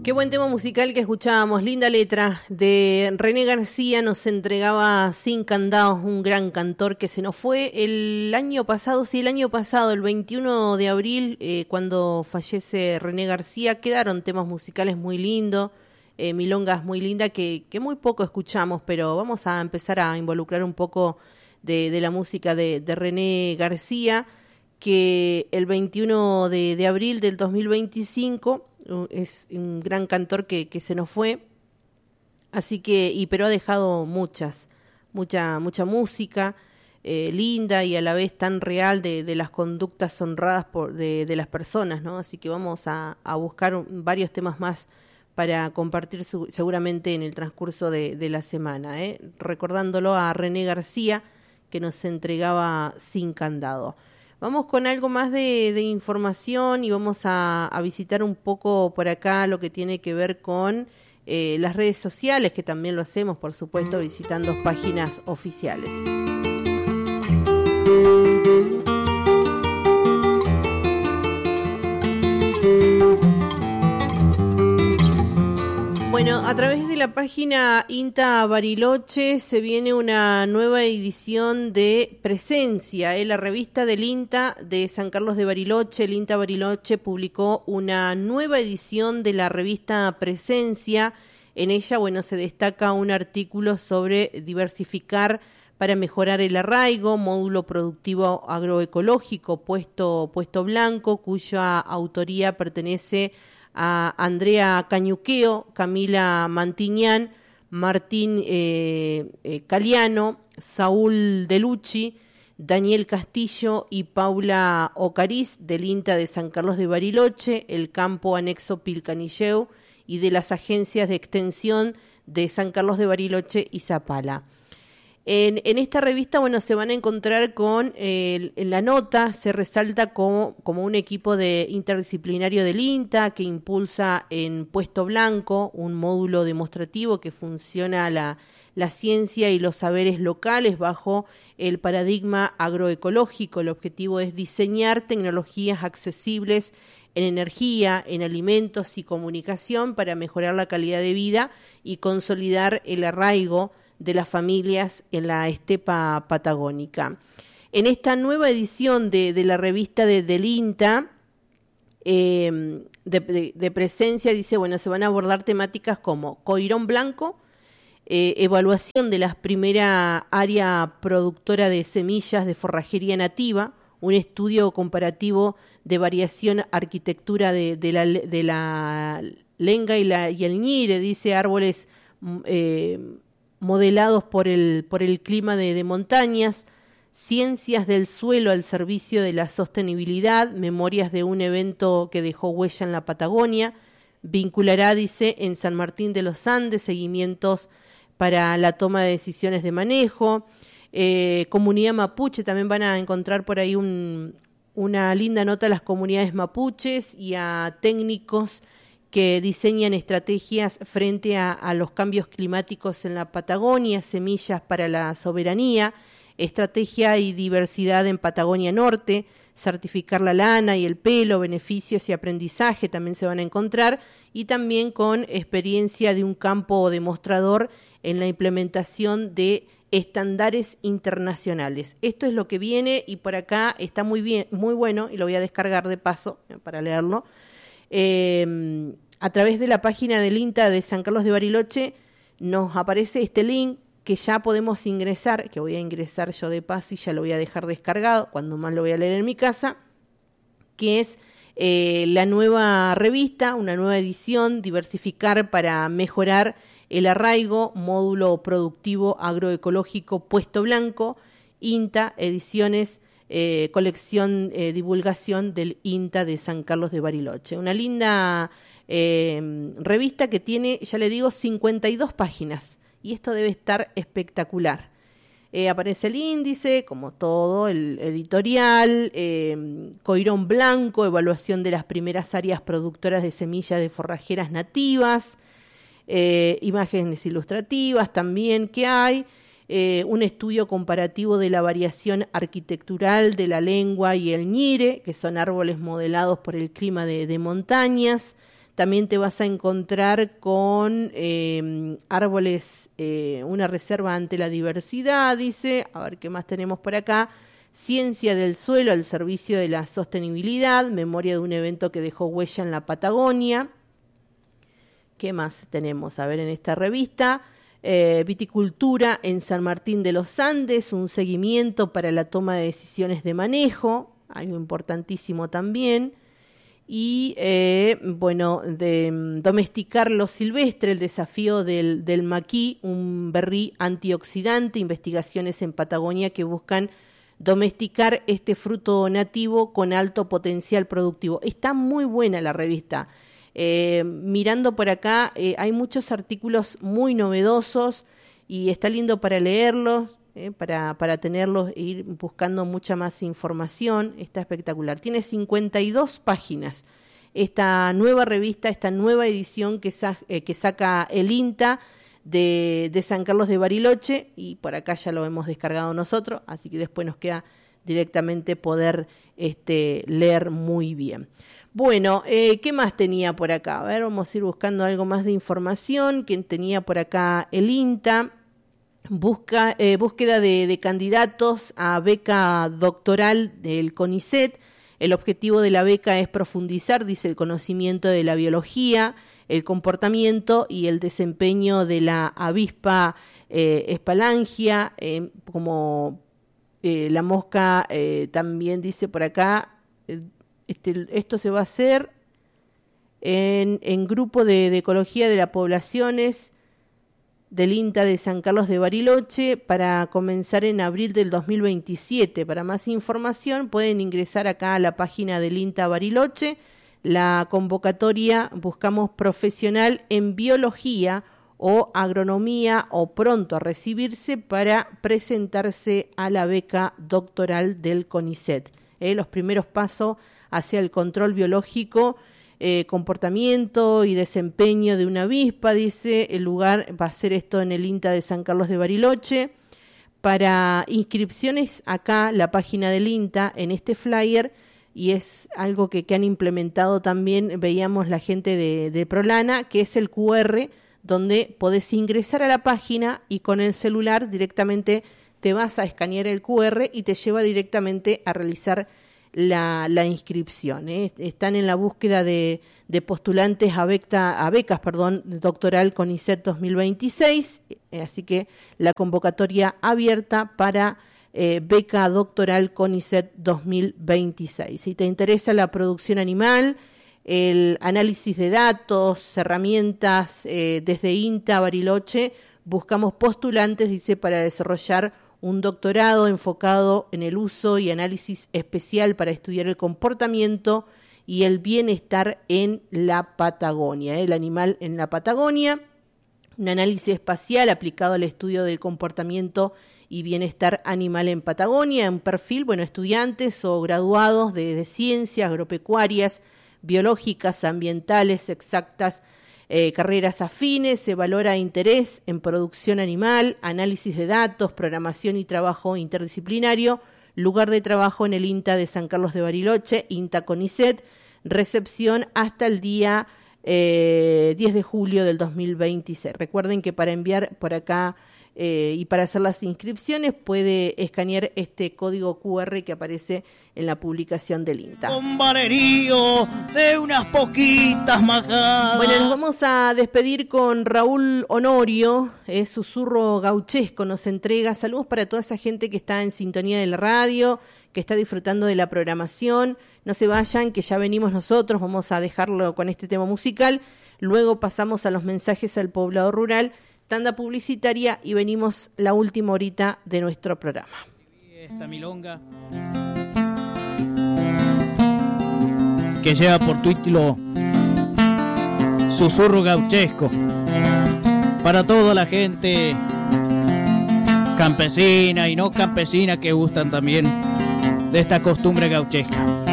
Qué buen tema musical que escuchábamos, linda letra de René García, nos entregaba Sin Candados, un gran cantor que se nos fue el año pasado, el 21 de abril, cuando fallece René García, quedaron temas musicales muy lindos, milongas muy lindas que muy poco escuchamos, pero vamos a empezar a involucrar un poco de la música de René García, que el 21 de abril del 2025 es un gran cantor que se nos fue, así que, pero ha dejado mucha música linda y a la vez tan real de las conductas honradas de las personas, ¿no? Así que vamos a buscar varios temas más para compartir seguramente en el transcurso de la semana, recordándolo a René García, que nos entregaba Sin Candado. Vamos con algo más de información y vamos a visitar un poco por acá lo que tiene que ver con las redes sociales, que también lo hacemos, por supuesto, visitando páginas oficiales. Bueno, a través de la página INTA Bariloche se viene una nueva edición de Presencia, la revista del INTA de San Carlos de Bariloche. El INTA Bariloche publicó una nueva edición de la revista Presencia. En ella, se destaca un artículo sobre diversificar para mejorar el arraigo, módulo productivo agroecológico, puesto blanco, cuya autoría pertenece a Andrea Cañuqueo, Camila Mantiñán, Martín Caliano, Saúl Delucci, Daniel Castillo y Paula Ocariz, del INTA de San Carlos de Bariloche, el campo anexo Pilcanilleu y de las agencias de extensión de San Carlos de Bariloche y Zapala. En esta revista, se van a encontrar con, en la nota, se resalta como un equipo interdisciplinario del INTA que impulsa en Puesto Blanco, un módulo demostrativo que funciona la ciencia y los saberes locales bajo el paradigma agroecológico. El objetivo es diseñar tecnologías accesibles en energía, en alimentos y comunicación para mejorar la calidad de vida y consolidar el arraigo de las familias en la estepa patagónica. En esta nueva edición de la revista del INTA de Presencia, dice, se van a abordar temáticas como coirón blanco, evaluación de la primera área productora de semillas de forrajería nativa, un estudio comparativo de variación arquitectura de la lenga y el ñire, dice, árboles modelados por el clima de montañas, ciencias del suelo al servicio de la sostenibilidad, memorias de un evento que dejó huella en la Patagonia, vinculará, dice, en San Martín de los Andes, seguimientos para la toma de decisiones de manejo, comunidad mapuche, también van a encontrar por ahí una linda nota a las comunidades mapuches y a técnicos que diseñan estrategias frente a los cambios climáticos en la Patagonia, semillas para la soberanía, estrategia y diversidad en Patagonia Norte, certificar la lana y el pelo, beneficios y aprendizaje también se van a encontrar, y también con experiencia de un campo demostrador en la implementación de estándares internacionales. Esto es lo que viene y por acá está muy bien, muy bueno, y lo voy a descargar de paso para leerlo. A través de la página del INTA de San Carlos de Bariloche nos aparece este link que ya podemos ingresar, que voy a ingresar yo de paso y ya lo voy a dejar descargado, cuando más lo voy a leer en mi casa, que es la nueva revista, una nueva edición, diversificar para mejorar el arraigo, módulo productivo agroecológico Puesto Blanco, INTA, ediciones colección divulgación del INTA de San Carlos de Bariloche. Una linda revista que tiene, ya le digo, 52 páginas y esto debe estar espectacular. Aparece el índice, como todo, el editorial, coirón blanco, evaluación de las primeras áreas productoras de semillas de forrajeras nativas, imágenes ilustrativas también que hay, un estudio comparativo de la variación arquitectural de la lengua y el ñire, que son árboles modelados por el clima de montañas, También te vas a encontrar con árboles, una reserva ante la diversidad, dice. A ver qué más tenemos por acá. Ciencia del suelo al servicio de la sostenibilidad, memoria de un evento que dejó huella en la Patagonia. ¿Qué más tenemos? A ver, en esta revista, viticultura en San Martín de los Andes, un seguimiento para la toma de decisiones de manejo, algo importantísimo también. Y, de domesticar lo silvestre, el desafío del maquí, un berrí antioxidante, investigaciones en Patagonia que buscan domesticar este fruto nativo con alto potencial productivo. Está muy buena la revista. Mirando por acá, hay muchos artículos muy novedosos y está lindo para leerlos, para tenerlos e ir buscando mucha más información. Está espectacular. Tiene 52 páginas. Esta nueva revista, esta nueva edición que saca el INTA de San Carlos de Bariloche, y por acá ya lo hemos descargado nosotros, así que después nos queda directamente poder leer muy bien. Bueno, ¿qué más tenía por acá? A ver, vamos a ir buscando algo más de información. ¿Quién tenía por acá el INTA? Búsqueda de candidatos a beca doctoral del CONICET. El objetivo de la beca es profundizar, dice, el conocimiento de la biología, el comportamiento y el desempeño de la avispa espalangia, como la mosca, también dice por acá. Esto se va a hacer en grupo de ecología de las poblaciones del INTA de San Carlos de Bariloche para comenzar en abril del 2027. Para más información pueden ingresar acá a la página del INTA Bariloche. La convocatoria, buscamos profesional en biología o agronomía o pronto a recibirse para presentarse a la beca doctoral del CONICET. Los primeros pasos hacia el control biológico, comportamiento y desempeño de una avispa, dice. El lugar va a ser esto en el INTA de San Carlos de Bariloche. Para inscripciones, acá la página del INTA en este flyer, y es algo que han implementado también, veíamos la gente de Prolana, que es el QR, donde podés ingresar a la página y con el celular directamente te vas a escanear el QR y te lleva directamente a realizar la inscripción. Están en la búsqueda de postulantes a becas, doctoral CONICET 2026, así que la convocatoria abierta para beca doctoral CONICET 2026. Si te interesa la producción animal, el análisis de datos, herramientas, desde INTA Bariloche, buscamos postulantes, dice, para desarrollar un doctorado enfocado en el uso y análisis especial para estudiar el comportamiento y el bienestar en la Patagonia, el animal en la Patagonia, un análisis espacial aplicado al estudio del comportamiento y bienestar animal en Patagonia, un perfil, estudiantes o graduados de ciencias agropecuarias, biológicas, ambientales, exactas, carreras afines. Se valora interés en producción animal, análisis de datos, programación y trabajo interdisciplinario. Lugar de trabajo en el INTA de San Carlos de Bariloche, INTA CONICET. Recepción hasta el día 10 de julio del 2026. Recuerden que para enviar por acá y para hacer las inscripciones puede escanear este código QR que aparece en la publicación del INTA. Con valerío de unas poquitas majadas. Bueno, nos vamos a despedir con Raúl Honorio, es Susurro Gauchesco, nos entrega saludos para toda esa gente que está en sintonía de la radio, que está disfrutando de la programación. No se vayan, que ya venimos nosotros, vamos a dejarlo con este tema musical, luego pasamos a los mensajes al poblado rural, tanda publicitaria y venimos la última horita de nuestro programa. Esta milonga que lleva por título Susurro Gauchesco, para toda la gente campesina y no campesina que gustan también de esta costumbre gauchesca.